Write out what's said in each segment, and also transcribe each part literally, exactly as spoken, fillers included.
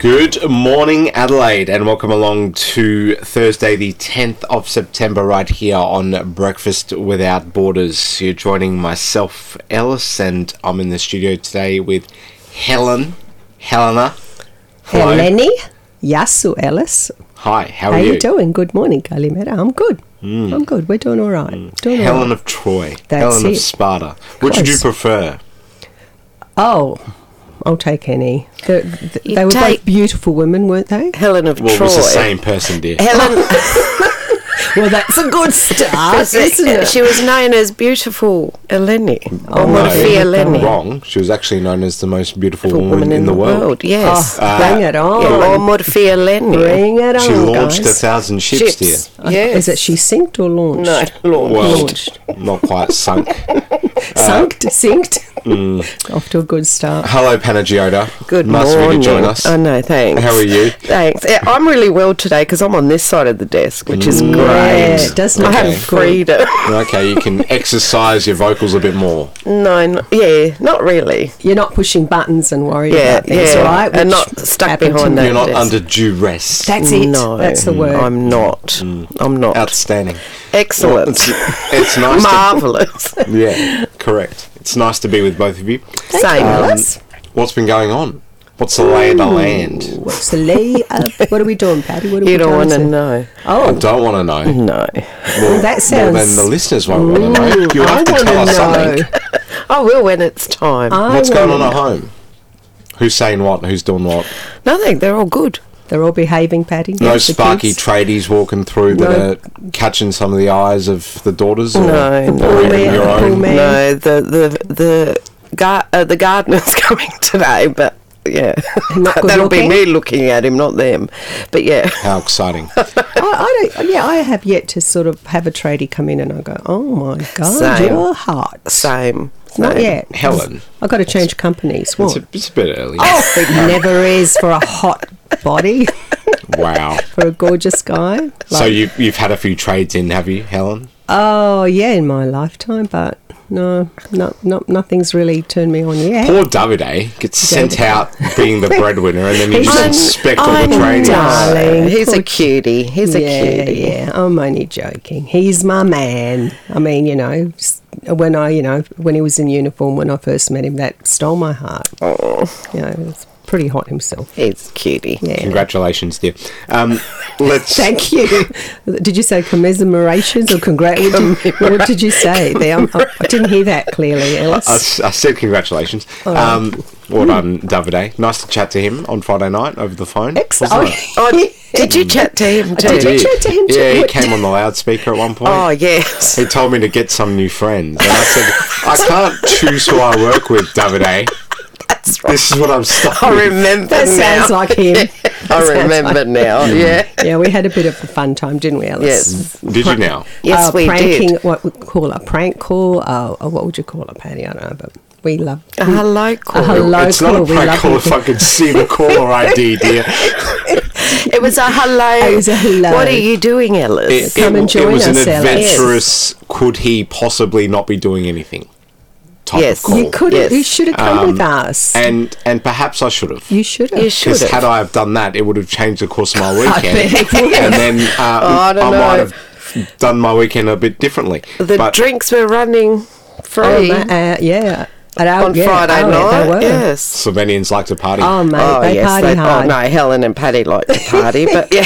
Good morning, Adelaide, and welcome along to Thursday, the tenth of September, right here on Breakfast Without Borders. You're joining myself, Ellis, and I'm in the studio today with Helen. Helena. Hello. Eleni. Yasu Ellis. Hi, how are how you? How you doing? Good morning, Kalimera. I'm good. Mm. I'm good. We're doing all right. Mm. Doing Helen all right. of Troy. That's Helen it. of Sparta. Which would you prefer? Oh, I'll take any. The, the, they were take- both beautiful women, weren't they? Helen of Well, it Troy. was the same person, dear. Helen, Well, that's a good start, isn't it? she was known as beautiful Eleni. Oh, or no. Morphea Eleni. Wrong. She was actually known as the most beautiful Beautiful woman, in the world. Yes. Oh, bring it on. Yeah, or Morphea Eleni. Bring it on, She launched guys. a thousand ships, dear. Ships. Yes. Is it she synced or launched? No, launched. Well, Launched. not quite sunk. Sunked? Synced? Mm. Off to a good start. Hello, Panagiota. Good nice morning. of you to join us. I know, thanks. How are you? Thanks. Yeah, I'm really well today because I'm on this side of the desk, which is Mm. great. Yeah, it does I look Okay. have freedom. Okay, you can exercise your vocals a bit more. no, n- yeah, not really. You're not pushing buttons and worried Yeah, about things, yeah. right? And Which not stuck happened to behind me. that. You're not Yes. under duress. That's it. No, That's the word. I'm not. I'm not. Outstanding. Excellent. It's, it's nice. Marvellous. To, yeah, correct. It's nice to be with both of you. Same. Um, Alice. What's been going on? What's the lay of the land? What's the lay of, what are we doing, Patty? What are You we don't trying want to to know. I Oh, don't want to know. No. Well, that Well, sounds- then the listeners won't want to know. You'll have I to want tell to us know. something. I will when it's time. I What's going on wanna at home? Who's saying what? Who's doing what? Nothing. They're all good. They're all behaving, Patty. No The sparky kids? tradies walking through that No. are catching some of the eyes of the daughters? Or, No, or no. even man, your the poor own? man. No, the the the gar- uh, the gardener's coming today, but yeah, Not good that'll looking? be me looking at him, not them. But yeah, How exciting. I, I don't. Yeah, I have yet to sort of have a tradie come in and I go, oh my god, Same. you're hot. same. Not same. yet. Helen. I've got to change companies. It's What? a, it's a bit early. Oh, it never is for a hot body, Wow. for a gorgeous guy. So Like, you've, you've had a few trades in, have you, Helen? oh yeah, in my lifetime, but no, no, no, nothing's really turned me on yet. Poor Davide gets sent Davide. out being the breadwinner and then you He's just an- inspect all the I know. tradies. Darling. He's Poor a cutie. He's a yeah, cutie. yeah. I'm only joking. He's my man. I mean, you know, s- when I, you know, when he was in uniform when I first met him, that stole my heart. Oh, You know, he was pretty hot himself. he's a cutie. Yeah. Congratulations, dear. Um, let's. Thank you. Did you say commiserations or congrat? What did, what did you say? There, I'm- I, I didn't hear that clearly, Ellis. I, s- I said congratulations. Oh. Um, well done, Davide. Nice to chat to him on Friday night over the phone. Excellent. wasn't it? Oh, did you chat to him too? Did you chat to him too? Yeah, he What- came on the loudspeaker at one point. Oh yes. He told me to get some new friends. And I said, I can't choose who I work with, Davide. That's right. This is what I'm stuck I with. remember That now. sounds like him. I That sounds remember like- now. Yeah. Yeah, we had a bit of a fun time, didn't we, Ellis? Yes. Did you now? Yes, uh, we pranking, did. What we call a prank call? Uh, uh, what would you call it, Patty? I don't know, but we love A hello call. A hello It's not a call. We prank love call it. if I could see the caller I D, dear. It was a hello. It was a hello. What are you doing, Ellis? It, Come it- and join it was us, an Ella. adventurous, could he possibly not be doing anything type Yes. of call. You could. Yes. You should have come Um, with us. And, and perhaps I should have. you should have. You should Because have. had I have done that, it would have changed the course of my weekend. bet it would. And then uh, I I, don't might know. have done my weekend a bit differently. The but drinks were running Oh, free ma- uh, yeah. At our, on yeah, Friday oh, night. They were. Yes. Slovenians like to party. Oh, mate, Oh they yes. party They, hard. oh no, Helen and Patty like to party, but yeah.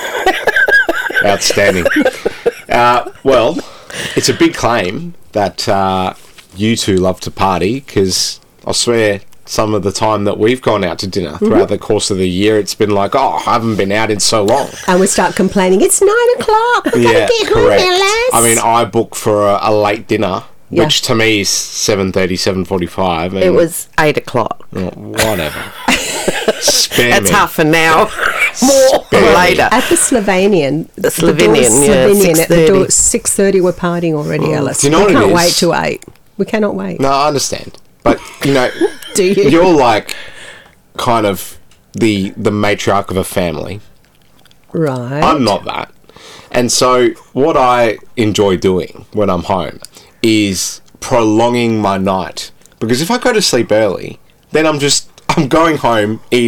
Outstanding. uh, well, it's a big claim that uh, you two love to party, because I swear some of the time that we've gone out to dinner throughout the course of the year, it's been like, oh, I haven't been out in so long. And we start complaining. It's nine o'clock. We've Yeah, got to get home correct. now, lads. I mean, I book for a, a late dinner, Yeah. which to me is seven thirty, seven forty-five. It was eight o'clock. Oh, whatever. Spare That's me. half an hour more Spare me. later. At the Slovenian, The Slovenian, yeah, Slovenian at the door, six thirty. six thirty. We're partying already, Alice. Do you know we what it can't is? wait till eight. We cannot wait. No, I understand. But, you know, Do you? you're like kind of the the matriarch of a family. Right. I'm not that. And so what I enjoy doing when I'm home is prolonging my night. Because if I go to sleep early, then I'm just, I'm going home, eating,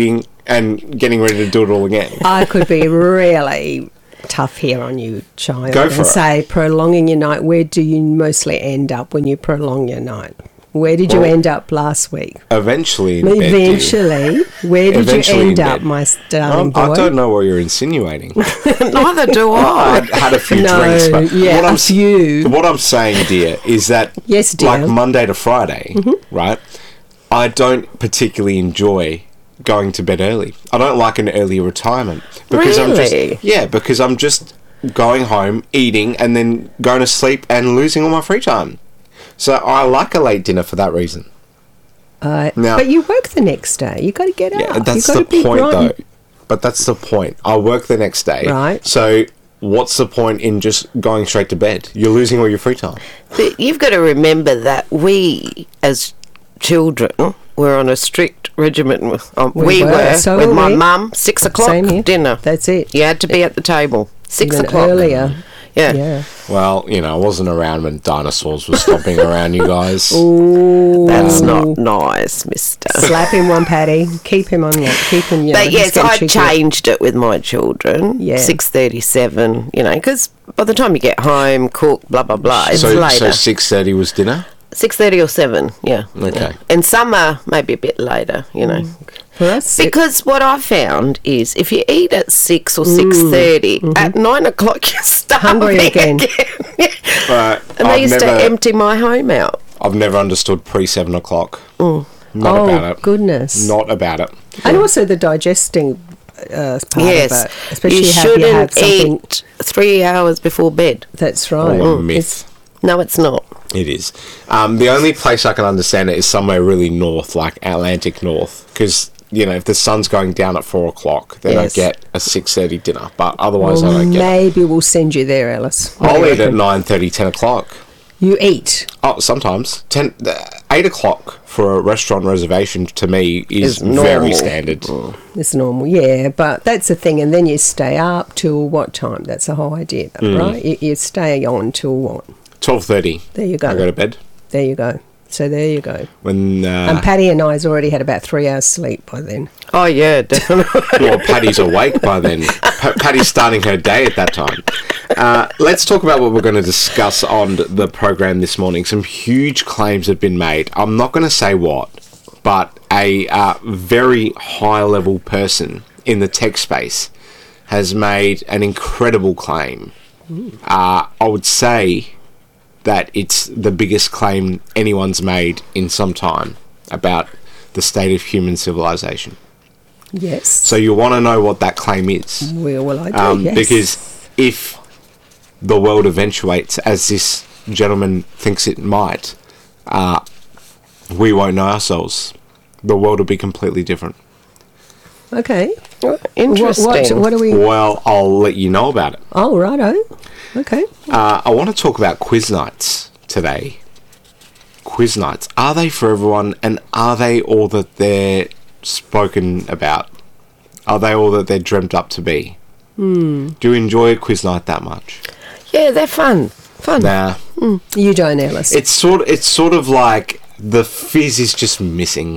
and getting ready to do it all again. I could be really tough here on you, child, Go for and it. say prolonging your night. Where do you mostly end up when you prolong your night? Where did you Well, end up last week? Eventually, in bed, dear. Eventually, where did Eventually you in end up, bed. my darling boy? I, I don't know what you're insinuating. Neither do I. I've had a few No, drinks, but yeah, what a I'm few. what I'm saying, dear, is that Yes, dear. like Monday to Friday, Mm-hmm. right? I don't particularly enjoy going to bed early. I don't like an early retirement because I'm Really? just yeah, because I'm just going home, eating, and then going to sleep and losing all my free time. So I like a late dinner for that reason. Uh, Now- but you work the next day. You got to get Yeah, up. that's you the got to be point, bright though. and- But that's the point. I work the next day, Right. So what's the point in just going straight to bed? You're losing all your free time. But you've got to remember that we, as children, were on a strict regimen. With, um, We we were, were, so with were my we. mum, six o'clock Same here. dinner. That's it. You had to be at the table. Six Even o'clock. earlier. Yeah. Yeah. Well, you know, I wasn't around when dinosaurs were stomping around you guys. Ooh. That's not nice, mister. Slap him one, Patty. Keep him on that. Keep him, you know, But he's yes, getting I cheeky. changed it with my children. Yeah. six thirty-seven, you know, because by the time you get home, cook, blah, blah, blah, it's so, so later. six thirty was dinner. six thirty or seven, yeah. Okay. Yeah. And summer, maybe a bit later, you know. For us, it- Because what I found is if you eat at six or six thirty, at nine o'clock you're starving Hungry again. Uh, And I I've used never, to empty my home out. I've never understood pre seven o'clock. Mm. Not oh, about it. goodness. Not about it. And also the digesting uh, part Yes, of it. Especially you if shouldn't you have something. eat three hours before bed. That's right. Oh, a It's- myth. No, it's not. It is. Um, the only place I can understand it is somewhere really north, like Atlantic North, because you know if the sun's going down at four o'clock, then Yes. I get a six thirty dinner. But otherwise, Well, I don't get. it. maybe we'll send you there, Alice. What do I'll you eat at reckon? nine thirty, ten o'clock. You eat. Oh, sometimes ten, uh, eight o'clock for a restaurant reservation to me is Is normal. very standard. It's normal, yeah, but that's the thing. And then you stay up till what time? That's the whole idea, though, Mm. right? You, you stay on till what? Twelve thirty. There you go. I go to bed There you go. So there you go. when. Uh, And Patty and I's already had about three hours sleep by then. Oh, yeah, definitely. well, Patty's awake by then. Pa- Patty's starting her day at that time. Uh, let's talk about what we're going to discuss on the program this morning. Some huge claims have been made. I'm not going to say what, but a uh, very high-level person in the tech space has made an incredible claim. Uh, I would say that it's the biggest claim anyone's made in some time about the state of human civilization. Yes. So you want to know what that claim is. well, well, I do, Um, yes. Because if the world eventuates, as this gentleman thinks it might, uh, we won't know ourselves. The world will be completely different. Okay. Interesting. What, what, what are we... Well, I'll let you know about it. Oh, righto. Okay. Uh, I want to talk about quiz nights today. Quiz nights. Are they for everyone, and are they all that they're spoken about? Are they all that they're dreamt up to be? Hmm. Do you enjoy a quiz night that much? Yeah, they're fun. Fun. Nah. You don't, Alice. It's sort it's sort of like the fizz is just missing.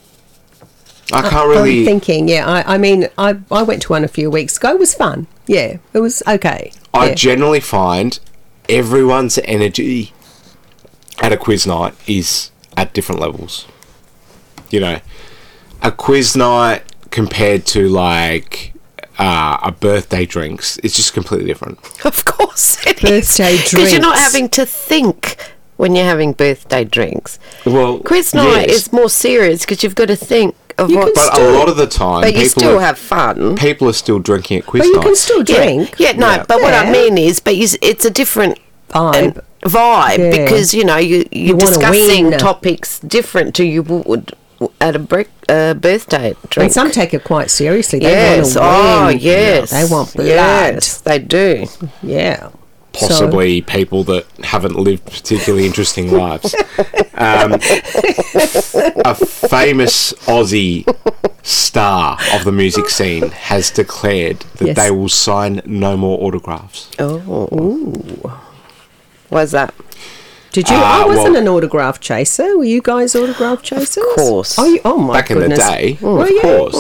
I can't really. I'm thinking, yeah. I, I mean, I, I went to one a few weeks ago. It was fun. Yeah, it was okay. I yeah. generally find everyone's energy at a quiz night is at different levels. You know, a quiz night compared to like uh, a birthday drinks, it's just completely different. Of course it Birthday is. Because you're not drinks. having to think when you're having birthday drinks. Well, Quiz night yes, is more serious because you've got to think of You what... can but still- a lot of the time, But you people still are, have fun. people are still drinking at quiz But you nights. can still Yeah, drink. Yeah, no, Yeah. but what I Yeah. mean is, but you, s- it's a different Vibe. um, vibe Yeah. because, you know, you, you're wanna discussing win. topics different to you would at a bre- uh, birthday drink. And some take it quite seriously. They yes, want to oh, win. yes. They want blood. Yes, they do. Yeah. So- Possibly people that haven't lived particularly interesting lives. Um, a famous Aussie star of the music scene has declared that Yes. they will sign no more autographs. Oh. Why's that? Did you? Uh, I wasn't well- an autograph chaser. Were you guys autograph chasers? course. Oh, you, oh my Back in the goodness. day, Were of you? course.